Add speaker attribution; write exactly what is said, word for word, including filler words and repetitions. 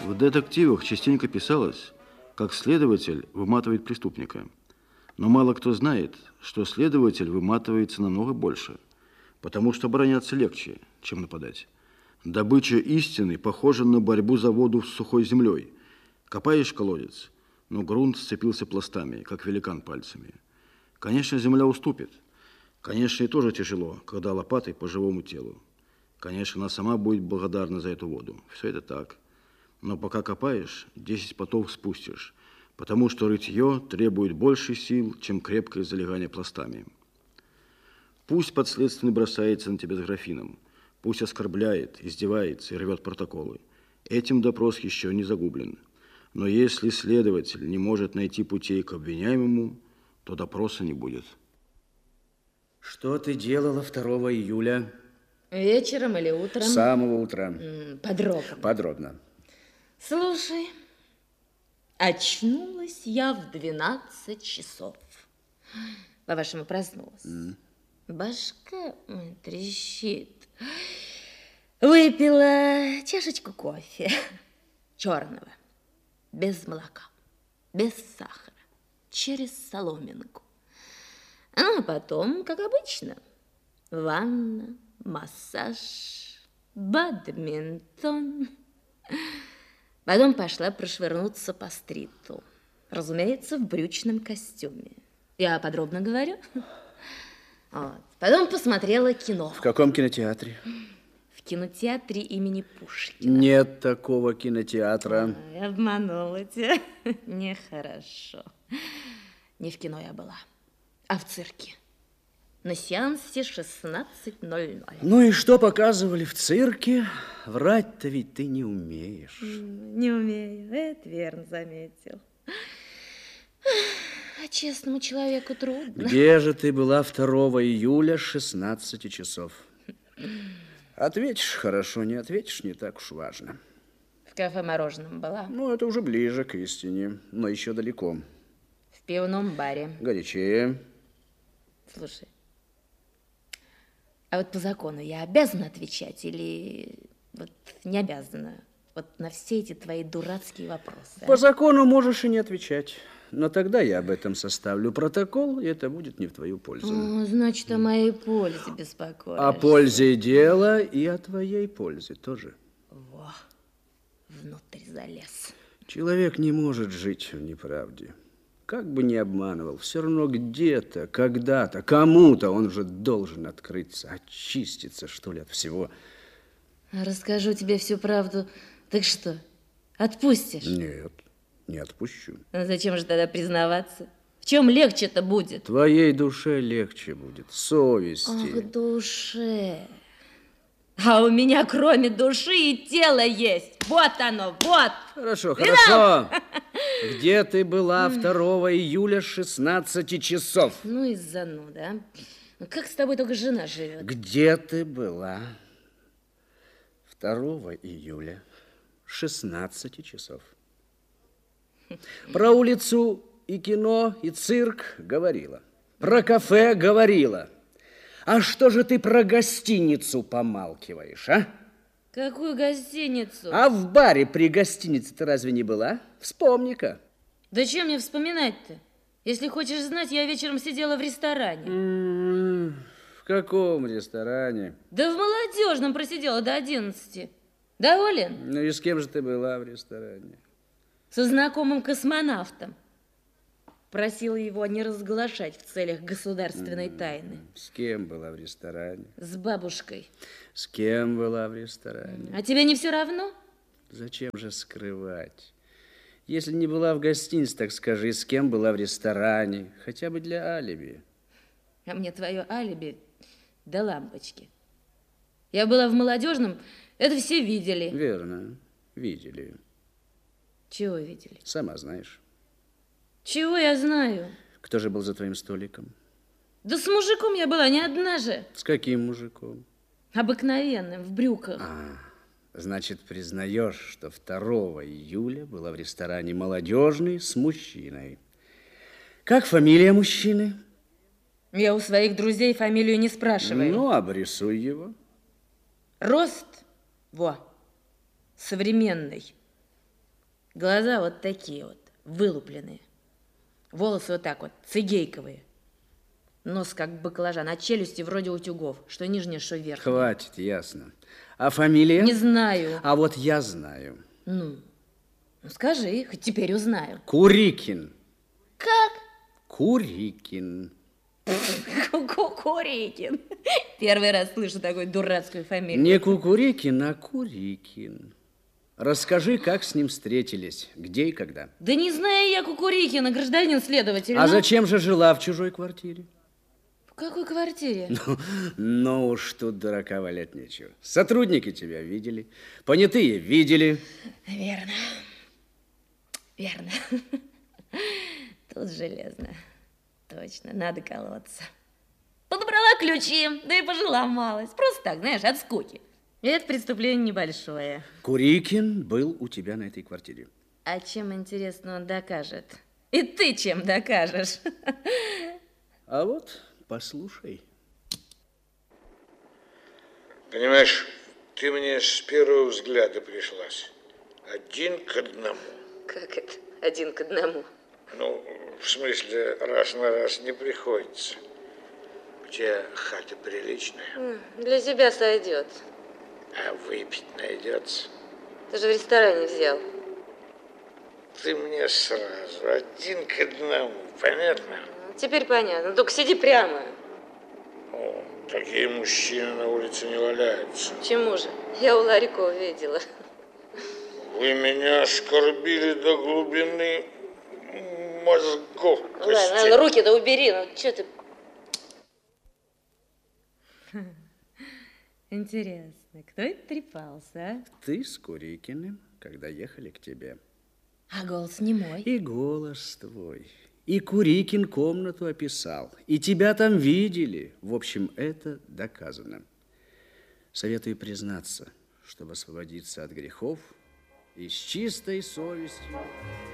Speaker 1: В детективах частенько писалось, как следователь выматывает преступника. Но мало кто знает, что следователь выматывается намного больше, потому что обороняться легче, чем нападать. Добыча истины похожа на борьбу за воду с сухой землей. Копаешь колодец, но грунт сцепился пластами, как великан пальцами. Конечно, земля уступит. Конечно, и тоже тяжело, когда лопатой по живому телу. Конечно, она сама будет благодарна за эту воду. Все это так. Но пока копаешь, десять потов спустишь, потому что рытье требует больше сил, чем крепкое залегание пластами. Пусть подследственный бросается на тебя с графином, пусть оскорбляет, издевается и рвет протоколы. Этим допрос еще не загублен. Но если следователь не может найти путей к обвиняемому, то допроса не будет.
Speaker 2: Что ты делала второго июля?
Speaker 3: Вечером или утром?
Speaker 2: С самого утра.
Speaker 3: Подробно.
Speaker 2: Подробно.
Speaker 3: Слушай, очнулась я в двенадцать часов. По-вашему, проснулась. Mm. Башка трещит. Выпила чашечку кофе. Черного. Без молока. Без сахара. Через соломинку. А потом, как обычно, ванна, массаж, бадминтон. Потом пошла прошвырнуться по стриту. Разумеется, в брючном костюме. Я подробно говорю. Вот. Потом посмотрела кино.
Speaker 2: В каком кинотеатре?
Speaker 3: В кинотеатре имени Пушкина.
Speaker 2: Нет такого кинотеатра.
Speaker 3: Ой, обманула тебя. Нехорошо. Не в кино я была, а в цирке. На сеансе шестнадцать ноль ноль.
Speaker 2: Ну и что показывали в цирке? Врать-то ведь ты не умеешь.
Speaker 3: Не умею, это верно заметил. А честному человеку трудно.
Speaker 2: Где же ты была второго июля с шестнадцати часов? Ответишь хорошо, не ответишь, не так уж важно.
Speaker 3: В кафе мороженом была.
Speaker 2: Ну, это уже ближе к истине, но еще далеко.
Speaker 3: В пивном баре.
Speaker 2: Горячее.
Speaker 3: Слушай, а вот по закону я обязана отвечать или вот не обязана? Вот на все эти твои дурацкие вопросы.
Speaker 2: По
Speaker 3: а?
Speaker 2: закону можешь и не отвечать. Но тогда я об этом составлю протокол, и это будет не в твою пользу.
Speaker 3: О, значит, о моей пользе беспокоишься.
Speaker 2: О пользе дела и о твоей пользе тоже.
Speaker 3: Во, внутрь залез.
Speaker 2: Человек не может жить в неправде. Как бы ни обманывал, все равно где-то, когда-то, кому-то он же должен открыться, очиститься, что ли, от всего.
Speaker 3: Расскажу тебе всю правду. Так что, отпустишь?
Speaker 2: Нет, не отпущу.
Speaker 3: А зачем же тогда признаваться? В чем легче-то будет?
Speaker 2: Твоей душе легче будет, совести.
Speaker 3: Ах, душе. А у меня кроме души и тела есть. Вот оно, вот.
Speaker 2: Хорошо, хорошо. Где ты была второго июля с шестнадцати часов?
Speaker 3: Ну и зануда, а? Как с тобой только жена живет?
Speaker 2: Где ты была второго июля с шестнадцати часов? Про улицу и кино, и цирк говорила. Про кафе говорила. А что же ты про гостиницу помалкиваешь, а?
Speaker 3: Какую гостиницу?
Speaker 2: А в баре при гостинице ты разве не была? Вспомни-ка.
Speaker 3: Да чем мне вспоминать-то? Если хочешь знать, я вечером сидела в ресторане.
Speaker 2: М-м, в каком ресторане?
Speaker 3: Да в молодежном просидела до одиннадцати. Доволен?
Speaker 2: Ну и с кем же ты была в ресторане?
Speaker 3: Со знакомым космонавтом. Просила его не разглашать в целях государственной mm-hmm. тайны.
Speaker 2: С кем была в ресторане?
Speaker 3: С бабушкой.
Speaker 2: С кем была в ресторане?
Speaker 3: А тебе не все равно?
Speaker 2: Зачем же скрывать? Если не была в гостинице, так скажи, с кем была в ресторане, хотя бы для алиби.
Speaker 3: А мне твое алиби до лампочки. Я была в молодежном, это все видели.
Speaker 2: Верно, видели.
Speaker 3: Чего видели?
Speaker 2: Сама знаешь.
Speaker 3: Чего я знаю?
Speaker 2: Кто же был за твоим столиком?
Speaker 3: Да с мужиком я была, не одна же.
Speaker 2: С каким мужиком?
Speaker 3: Обыкновенным, в брюках.
Speaker 2: А, значит, признаешь, что второго июля была в ресторане молодежный с мужчиной. Как фамилия мужчины?
Speaker 3: Я у своих друзей фамилию не спрашиваю.
Speaker 2: Ну, обрисуй его.
Speaker 3: Рост, во, современный. Глаза вот такие вот, вылупленные. Волосы вот так вот, цигейковые. Нос как баклажан, а челюсти вроде утюгов. Что нижнее, что верхнее.
Speaker 2: Хватит, ясно. А фамилия?
Speaker 3: Не знаю.
Speaker 2: А вот я знаю.
Speaker 3: Ну, ну скажи, хоть теперь узнаю.
Speaker 2: Курикин.
Speaker 3: Как?
Speaker 2: Курикин.
Speaker 3: Кукурикин. Первый раз слышу такую дурацкую фамилию.
Speaker 2: Не Кукурикин, а Курикин. Расскажи, как с ним встретились, где и когда.
Speaker 3: Да не знаю я Кукурикина, гражданин следователь.
Speaker 2: А
Speaker 3: но...
Speaker 2: зачем же жила в чужой квартире?
Speaker 3: В какой квартире?
Speaker 2: Ну, ну уж тут дурака валять нечего. Сотрудники тебя видели, понятые видели.
Speaker 3: Верно. Верно. Тут железно. Точно, надо колоться. Подобрала ключи, да и пожила малость. Просто так, знаешь, от скуки. И это преступление небольшое.
Speaker 2: Курикин был у тебя на этой квартире.
Speaker 3: А чем, интересно, он докажет? И ты чем докажешь?
Speaker 2: А вот, послушай.
Speaker 4: Понимаешь, ты мне с первого взгляда пришлась. Один к одному.
Speaker 3: Как это один к одному?
Speaker 4: Ну, в смысле, раз на раз не приходится. У тебя хата приличная.
Speaker 3: Для тебя сойдет.
Speaker 4: А выпить найдется.
Speaker 3: Ты же в ресторане взял.
Speaker 4: Ты мне сразу один к одному, понятно?
Speaker 3: Теперь понятно. Только сиди прямо.
Speaker 4: О, такие мужчины на улице не валяются.
Speaker 3: Чему же? Я у Ларькова видела.
Speaker 4: Вы меня оскорбили до глубины мозгов.
Speaker 3: Ладно, ладно, руки-то убери. Ну, что ты... Интересно, кто это трепался, а?
Speaker 2: Ты с Курикиным, когда ехали к тебе.
Speaker 3: А голос не мой.
Speaker 2: И голос твой. И Курикин комнату описал. И тебя там видели. В общем, это доказано. Советую признаться, чтобы освободиться от грехов и с чистой совестью...